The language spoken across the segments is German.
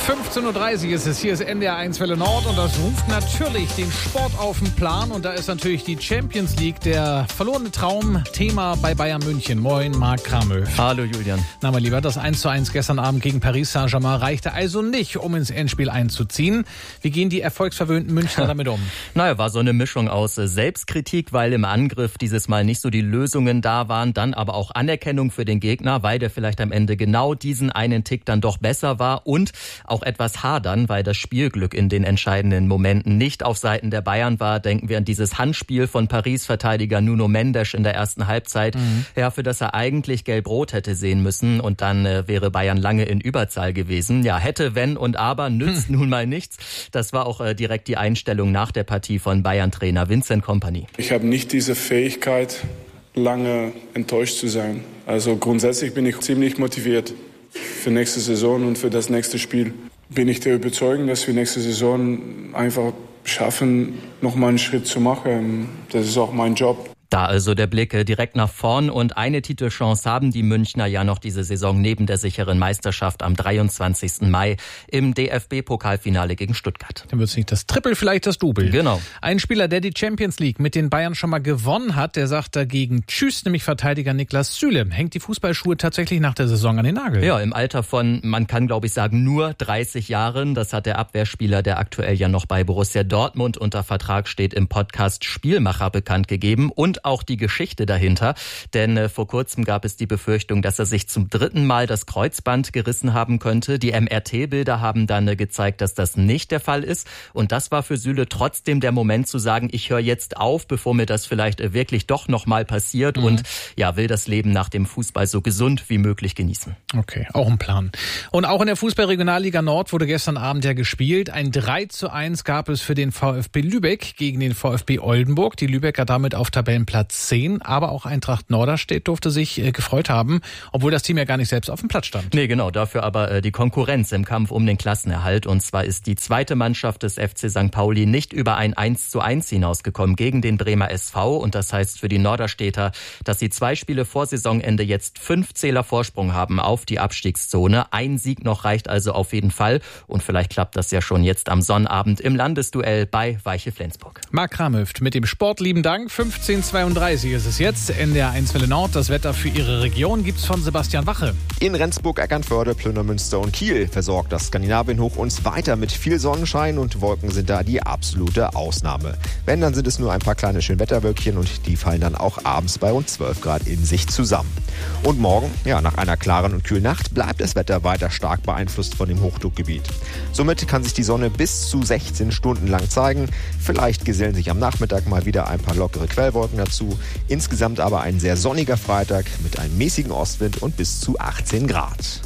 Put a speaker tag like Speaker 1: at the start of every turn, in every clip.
Speaker 1: 15.30 Uhr ist es. Hier ist NDR 1 Welle Nord und das ruft natürlich den Sport auf den Plan. Und da ist natürlich die Champions League, der verlorene Traum, Thema bei Bayern München. Moin, Marc Kramö.
Speaker 2: Hallo Julian.
Speaker 1: Na mein Lieber, das 1:1 gestern Abend gegen Paris Saint-Germain reichte also nicht, um ins Endspiel einzuziehen. Wie gehen die erfolgsverwöhnten Münchner damit um?
Speaker 2: Naja, war so eine Mischung aus Selbstkritik, weil im Angriff dieses Mal nicht so die Lösungen da waren, dann aber auch Anerkennung für den Gegner, weil der vielleicht am Ende genau diesen einen Tick dann doch besser war und auch etwas hadern, weil das Spielglück in den entscheidenden Momenten nicht auf Seiten der Bayern war. Denken wir an dieses Handspiel von Paris-Verteidiger Nuno Mendes in der ersten Halbzeit, ja, für das er eigentlich gelb-rot hätte sehen müssen und dann wäre Bayern lange in Überzahl gewesen. Ja, hätte, wenn und aber, nützt nun mal nichts. Das war auch direkt die Einstellung nach der Partie von Bayern-Trainer Vincent Kompany.
Speaker 3: Ich habe nicht diese Fähigkeit, lange enttäuscht zu sein. Also grundsätzlich bin ich ziemlich motiviert für nächste Saison und für das nächste Spiel. Bin ich der Überzeugung, dass wir nächste Saison einfach schaffen, nochmal einen Schritt zu machen. Das ist auch mein Job.
Speaker 2: Da also der Blick direkt nach vorn und eine Titelchance haben die Münchner ja noch diese Saison neben der sicheren Meisterschaft am 23. Mai im DFB-Pokalfinale gegen Stuttgart.
Speaker 1: Dann wird es nicht das Triple, vielleicht das Double.
Speaker 2: Genau.
Speaker 1: Ein Spieler, der die Champions League mit den Bayern schon mal gewonnen hat, der sagt dagegen Tschüss, nämlich Verteidiger Niklas Süle. Hängt die Fußballschuhe tatsächlich nach der Saison an den Nagel?
Speaker 2: Ja, im Alter von, man kann glaube ich sagen, nur 30 Jahren. Das hat der Abwehrspieler, der aktuell ja noch bei Borussia Dortmund unter Vertrag steht, im Podcast Spielmacher bekannt gegeben und auch die Geschichte dahinter, denn vor kurzem gab es die Befürchtung, dass er sich zum 3. Mal das Kreuzband gerissen haben könnte. Die MRT-Bilder haben dann gezeigt, dass das nicht der Fall ist und das war für Süle trotzdem der Moment zu sagen, ich höre jetzt auf, bevor mir das vielleicht wirklich doch nochmal passiert und ja, will das Leben nach dem Fußball so gesund wie möglich genießen.
Speaker 1: Okay, auch ein Plan. Und auch in der Fußball-Regionalliga Nord wurde gestern Abend ja gespielt. Ein 3:1 gab es für den VfB Lübeck gegen den VfB Oldenburg. Die Lübecker damit auf Tabellenplatz 10, aber auch Eintracht Norderstedt durfte sich gefreut haben, obwohl das Team ja gar nicht selbst auf dem Platz stand.
Speaker 2: Nee, genau, dafür aber die Konkurrenz im Kampf um den Klassenerhalt. Und zwar ist die zweite Mannschaft des FC St. Pauli nicht über ein 1:1 hinausgekommen gegen den Bremer SV. Und das heißt für die Norderstädter, dass sie 2 Spiele vor Saisonende jetzt 5 Zähler Vorsprung haben auf die Abstiegszone. Ein Sieg noch reicht also auf jeden Fall. Und vielleicht klappt das ja schon jetzt am Sonnabend im Landesduell bei Weiche Flensburg.
Speaker 1: Marc Kramhöft mit dem Sport, lieben Dank. 15:32 ist es jetzt. NDR 1 Welle Nord. Das Wetter für Ihre Region gibt's von Sebastian Wache.
Speaker 4: In Rendsburg, Eckernförde, Plünemünster und Kiel versorgt das Skandinavienhoch uns weiter mit viel Sonnenschein und Wolken sind da die absolute Ausnahme. Wenn, dann sind es nur ein paar kleine Schönwetterwölkchen und die fallen dann auch abends bei rund 12 Grad in sich zusammen. Und morgen, ja, nach einer klaren und kühlen Nacht, bleibt das Wetter weiter stark beeinflusst von dem Hochdruckgebiet. Somit kann sich die Sonne bis zu 16 Stunden lang zeigen. Vielleicht gesellen sich am Nachmittag mal wieder ein paar lockere Quellwolken dazu. Insgesamt aber ein sehr sonniger Freitag mit einem mäßigen Ostwind und bis zu 18 Grad.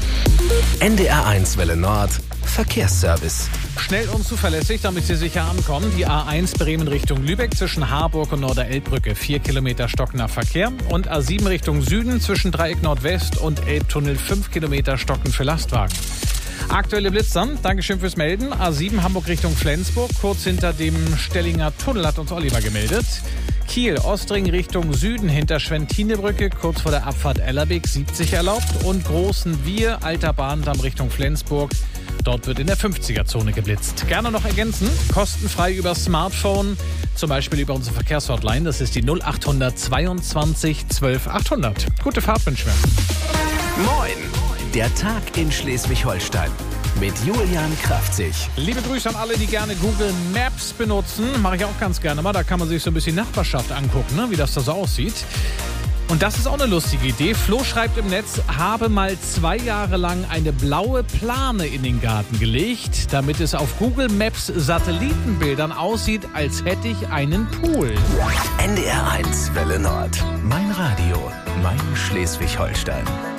Speaker 5: NDR 1 Welle Nord Verkehrsservice.
Speaker 1: Schnell und zuverlässig, damit Sie sicher ankommen. Die A1 Bremen Richtung Lübeck zwischen Harburg und Norderelbbrücke. 4 Kilometer stockender Verkehr. Und A7 Richtung Süden zwischen Dreieck Nordwest und Elbtunnel 5 Kilometer stocken für Lastwagen. Aktuelle Blitzer, Dankeschön fürs Melden. A7 Hamburg Richtung Flensburg, kurz hinter dem Stellinger Tunnel hat uns Oliver gemeldet. Kiel, Ostring Richtung Süden hinter Schwentinebrücke, kurz vor der Abfahrt Ellerbeek 70 erlaubt. Und Großen Wir, alter Bahndamm Richtung Flensburg. Dort wird in der 50er-Zone geblitzt. Gerne noch ergänzen, kostenfrei über Smartphone, zum Beispiel über unsere Verkehrshotline. Das ist die 0800 22 12 800. Gute Fahrt wünschen wir.
Speaker 5: Moin, der Tag in Schleswig-Holstein mit Julian Kraftzig.
Speaker 1: Liebe Grüße an alle, die gerne Google Maps benutzen. Mache ich auch ganz gerne mal. Da kann man sich so ein bisschen Nachbarschaft angucken, ne? Wie das da so aussieht. Und das ist auch eine lustige Idee. Flo schreibt im Netz, habe mal 2 Jahre lang eine blaue Plane in den Garten gelegt, damit es auf Google Maps Satellitenbildern aussieht, als hätte ich einen Pool.
Speaker 5: NDR 1 Welle Nord. Mein Radio, mein Schleswig-Holstein.